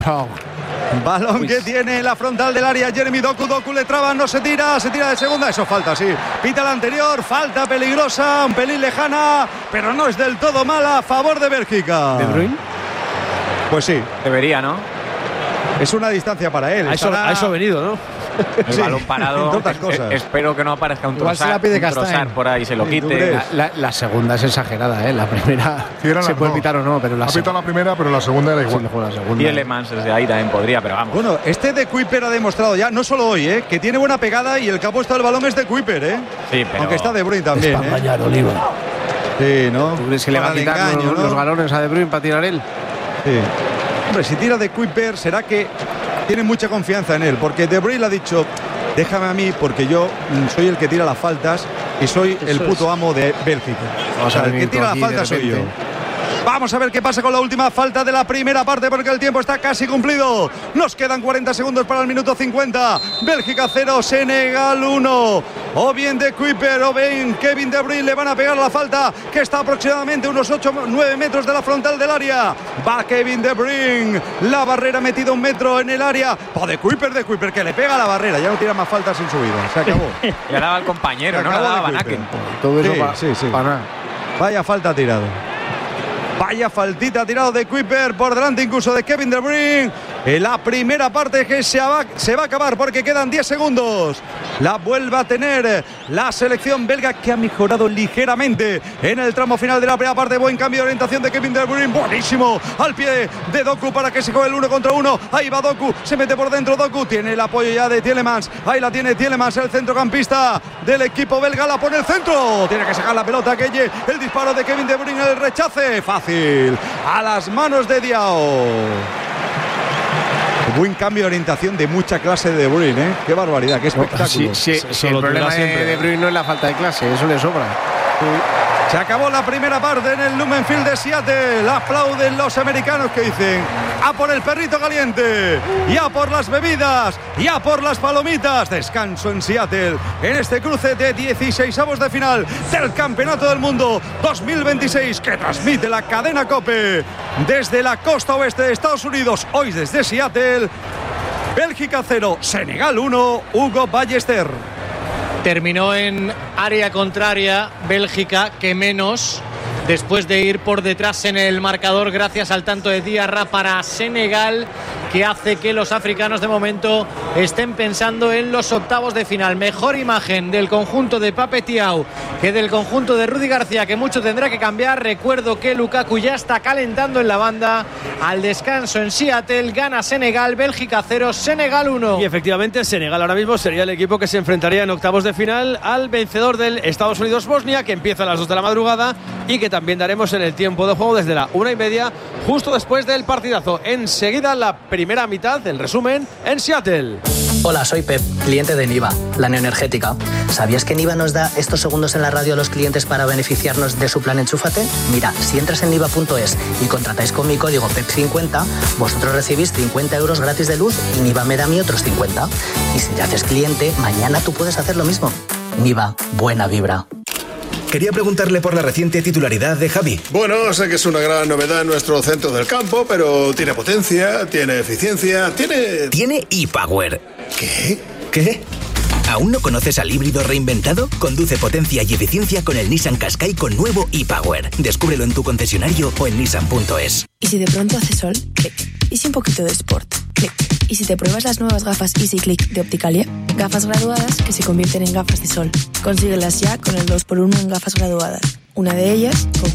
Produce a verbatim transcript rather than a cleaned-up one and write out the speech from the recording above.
Oh. Balón que tiene la frontal del área Jeremy Doku. Doku le traba, no se tira, se tira de segunda. Eso falta, sí. Pita la anterior, falta peligrosa, un pelín lejana, pero no es del todo mala a favor de Bélgica. ¿De Bruyne? Pues sí. Debería, ¿no? Es una distancia para él. A eso, Estará... a eso ha venido, ¿no? El Sí, balón parado. entre otras cosas. Es, espero que no aparezca un Igual se la trozar, pide un Castañ. trozar por ahí, se lo Sí, ¿tú quite. crees? La, la, la segunda es exagerada, ¿eh? La primera Sí, eran se las puede dos. pitar o no, pero la Ha pitado segunda. la primera, pero la segunda era Sí, igual. mejor la segunda. Y Elemans desde ahí también podría, pero vamos. Bueno, este de Kuiper ha demostrado ya, no solo hoy, ¿eh? que tiene buena pegada y el que ha puesto el balón es de Kuiper, ¿eh? Sí, pero... Aunque está De Bruyne también, Es para ¿eh? engañar, Oliva. Sí, ¿no? ¿Tú crees que le va a Para el quitar engaño, los, ¿no? los galones a De Bruyne para tirar él? Sí. Hombre, si tira de Kuiper, será que tiene mucha confianza en él, porque De Bruyne le ha dicho, déjame a mí, porque yo mm, soy el que tira las faltas y soy el Eso puto es. amo de Bélgica. Vamos O sea, a el venir que tira tú las aquí de faltas soy yo. repente. Vamos a ver qué pasa con la última falta de la primera parte, porque el tiempo está casi cumplido. Nos quedan cuarenta segundos para el minuto cincuenta. Bélgica cero, Senegal uno. O bien de Kuiper o bien Kevin De Bruyne le van a pegar la falta, que está aproximadamente unos ocho nueve metros de la frontal del área. Va Kevin De Bruyne. La barrera metida un metro en el área. Va de Kuiper, de Kuiper, que le pega a la barrera. Ya no tira más faltas en su vida. Se acabó. Le daba al compañero, Se no le acabó daba a de Van Aken. Todo eso Sí, para sí, sí. nada. Vaya falta tirado. Vaya faltita tirado de Kuiper por delante incluso de Kevin De Bruyne. En la primera parte que se va, se va a acabar porque quedan diez segundos. La vuelve a tener la selección belga, que ha mejorado ligeramente en el tramo final de la primera parte. Buen cambio de orientación de Kevin De Bruyne. Buenísimo. Al pie de Doku para que se juegue el uno contra uno. Ahí va Doku. Se mete por dentro Doku. Tiene el apoyo ya de Tielemans. Ahí la tiene Tielemans, el centrocampista del equipo belga. La pone el centro. Tiene que sacar la pelota. Gueye. El disparo de Kevin De Bruyne. El rechace. Fácil. A las manos de Diao. Buen cambio de orientación de mucha clase de De Bruyne, ¿eh? Qué barbaridad, qué espectáculo. Sí, sí, Eso sí, el lo problema tendrá de siempre. De Bruyne no es la falta de clase, eso le sobra. Se acabó la primera parte en el Lumen Field de Seattle. Aplauden los americanos que dicen: a por el perrito caliente, y a por las bebidas, y a por las palomitas. Descanso en Seattle en este cruce de dieciseisavos de final del Campeonato del Mundo dos mil veintiséis, que transmite la cadena COPE desde la costa oeste de Estados Unidos. Hoy desde Seattle. Bélgica cero, Senegal uno. Hugo Ballester. Terminó en área contraria Bélgica, que menos, después de ir por detrás en el marcador gracias al tanto de Diarra para Senegal, que hace que los africanos de momento estén pensando en los octavos de final. Mejor imagen del conjunto de Pape Thiaw que del conjunto de Rudy García, que mucho tendrá que cambiar. Recuerdo que Lukaku ya está calentando en la banda. Al descanso en Seattle, gana Senegal, Bélgica cero, Senegal uno. Y efectivamente Senegal ahora mismo sería el equipo que se enfrentaría en octavos de final al vencedor del Estados Unidos-Bosnia, que empieza a las dos de la madrugada y que también daremos en el tiempo de juego desde la una y media, justo después del partidazo. Enseguida la primera mitad del resumen en Seattle. Hola, soy Pep, cliente de Niva, la neoenergética. ¿Sabías que Niva nos da estos segundos en la radio a los clientes para beneficiarnos de su plan Enchúfate? Mira, si entras en niva punto es y contratáis con mi código P E P cincuenta, vosotros recibís cincuenta euros gratis de luz y Niva me da a mí otros cincuenta. Y si te haces cliente, mañana tú puedes hacer lo mismo. Niva, buena vibra. Quería preguntarle por la reciente titularidad de Javi. Bueno, sé que es una gran novedad en nuestro centro del campo, pero tiene potencia, tiene eficiencia, tiene... Tiene ePower. ¿Qué? ¿Qué? ¿Aún no conoces al híbrido reinventado? Conduce potencia y eficiencia con el Nissan Qashqai con nuevo ePower. Descúbrelo en tu concesionario o en nissan punto es. ¿Y si de pronto hace sol? Clic. ¿Y si un poquito de sport? Clic. ¿Y si te pruebas las nuevas gafas Easy Click de Opticalia? Gafas graduadas que se convierten en gafas de sol. Consíguelas ya con el dos por uno en gafas graduadas. Una de ellas con